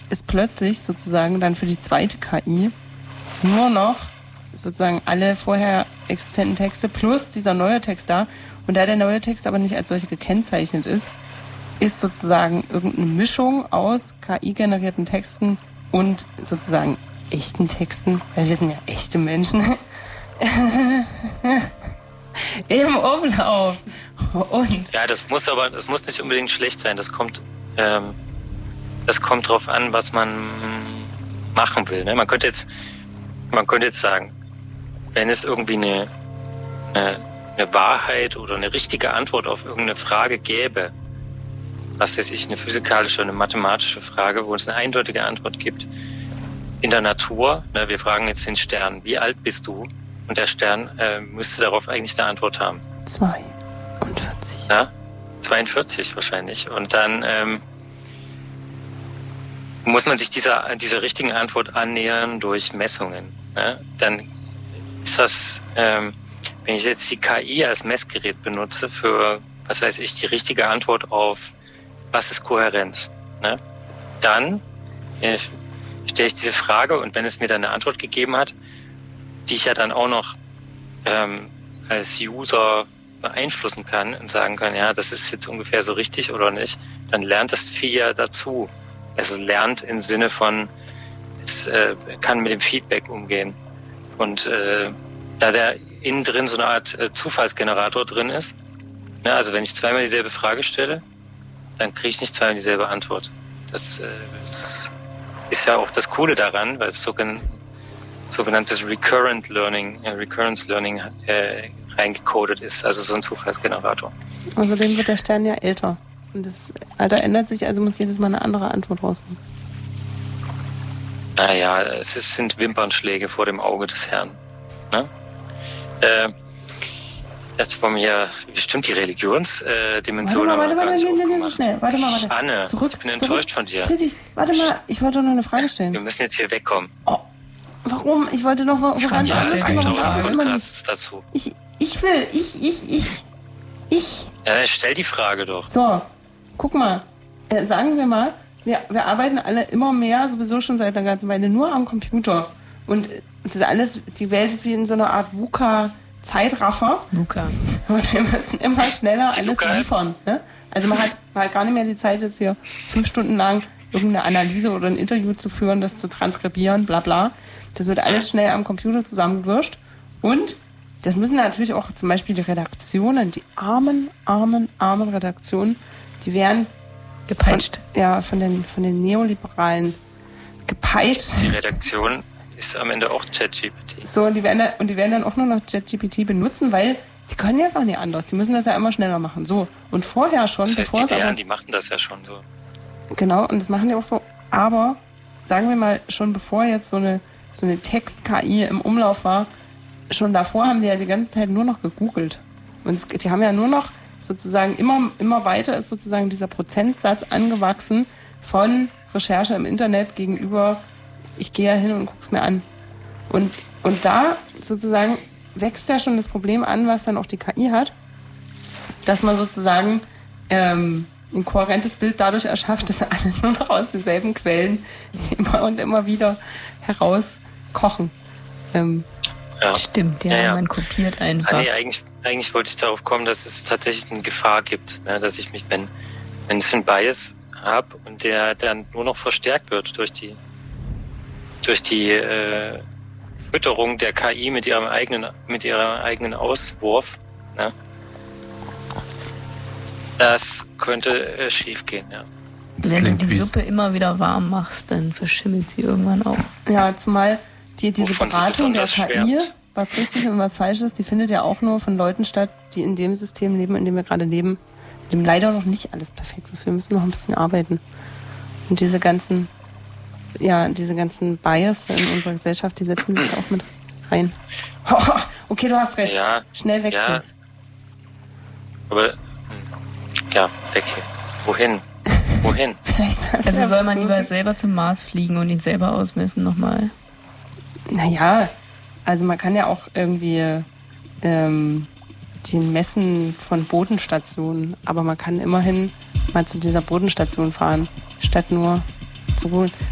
ist plötzlich sozusagen dann für die zweite KI nur noch sozusagen alle vorher existenten Texte plus dieser neue Text da. Und da der neue Text aber nicht als solche gekennzeichnet ist sozusagen irgendeine Mischung aus KI-generierten Texten und sozusagen echten Texten, weil wir sind ja echte Menschen, im Umlauf. Und ja, das muss nicht unbedingt schlecht sein. Das kommt drauf an, was man machen will. Ne? Man könnte jetzt sagen, wenn es irgendwie eine Wahrheit oder eine richtige Antwort auf irgendeine Frage gäbe, was weiß ich, eine physikalische oder eine mathematische Frage, wo es eine eindeutige Antwort gibt, in der Natur, ne, wir fragen jetzt den Stern, wie alt bist du? Und der Stern müsste darauf eigentlich eine Antwort haben. 42. Ja, 42 wahrscheinlich. Und dann muss man sich dieser richtigen Antwort annähern durch Messungen. Ne? Dann ist das, wenn ich jetzt die KI als Messgerät benutze für, was weiß ich, die richtige Antwort auf, was ist Kohärenz, ne? Dann stelle ich diese Frage und wenn es mir dann eine Antwort gegeben hat, die ich ja dann auch noch als User beeinflussen kann und sagen kann, ja, das ist jetzt ungefähr so richtig oder nicht, dann lernt das Vieh ja dazu. Es lernt im Sinne von, es kann mit dem Feedback umgehen. Und da der innen drin so eine Art Zufallsgenerator drin ist, ne, also wenn ich zweimal dieselbe Frage stelle, dann kriege ich nicht zweimal dieselbe Antwort. Das ist ja auch das Coole daran, weil es sogenanntes Recurrence Learning reingecodet ist, also so ein Zufallsgenerator. Außerdem wird der Stern ja älter. Und das Alter ändert sich, also muss jedes Mal eine andere Antwort rauskommen. Naja, sind Wimpernschläge vor dem Auge des Herrn. Ne? Jetzt wollen wir hier bestimmt die Religionsdimension. Warte mal, nicht so schnell. Warte. Anne, ich bin enttäuscht von dir. Friedrich, warte mal, ich wollte noch eine Frage stellen. Wir müssen jetzt hier wegkommen. Oh, warum? Ich wollte noch mal ganz anderes dazu. Ich Ja, dann stell die Frage doch. So, guck mal. Sagen wir mal, wir arbeiten alle immer mehr, sowieso schon seit einer ganzen Weile, nur am Computer. Und das ist alles, die Welt ist wie in so einer Art VUCA-Zeitraffer. VUCA. Und wir müssen immer schneller alles liefern. Ne? Also man hat gar nicht mehr die Zeit, jetzt hier 5 Stunden lang irgendeine Analyse oder ein Interview zu führen, das zu transkribieren, bla bla. Das wird alles schnell am Computer zusammengewirscht. Und das müssen natürlich auch zum Beispiel die Redaktionen, die armen Redaktionen, die werden gepeitscht. Von den Neoliberalen gepeitscht. Die Redaktion ist am Ende auch ChatGPT. So, und die werden dann auch nur noch ChatGPT benutzen, weil die können ja gar nicht anders. Die müssen das ja immer schneller machen. So, und vorher schon, das heißt, die machten das ja schon so. Genau, und das machen die auch so. Aber, sagen wir mal, schon bevor jetzt so eine Text-KI im Umlauf war, schon davor haben die ja die ganze Zeit nur noch gegoogelt. Und die haben ja nur noch sozusagen immer weiter ist sozusagen dieser Prozentsatz angewachsen von Recherche im Internet gegenüber, ich gehe ja hin und guck's mir an. Und da sozusagen wächst ja schon das Problem an, was dann auch die KI hat, dass man sozusagen ein kohärentes Bild dadurch erschafft, dass alle nur noch aus denselben Quellen immer und immer wieder herauskochen. Ja. Stimmt, ja, man kopiert einfach. Nee, eigentlich wollte ich darauf kommen, dass es tatsächlich eine Gefahr gibt, ne, dass ich mich, wenn ich einen Bias habe und der dann nur noch verstärkt wird durch die Fütterung der KI mit ihrem eigenen Auswurf, ne, das könnte schief gehen, ja. Wenn du die Suppe immer wieder warm machst, dann verschimmelt sie irgendwann auch. Ja, zumal diese Beratung der KI, was richtig und was falsch ist, die findet ja auch nur von Leuten statt, die in dem System leben, in dem wir gerade leben, in dem leider noch nicht alles perfekt ist. Wir müssen noch ein bisschen arbeiten. Und diese ganzen Bias in unserer Gesellschaft, die setzen sich da auch mit rein. Okay, du hast recht. Ja, schnell weg. Ja. Aber, weg hier. Wohin? Also soll man lieber selber zum Mars fliegen und ihn selber ausmessen nochmal? Naja, also man kann ja auch irgendwie den Messen von Bodenstationen, aber man kann immerhin mal zu dieser Bodenstation fahren, statt nur zu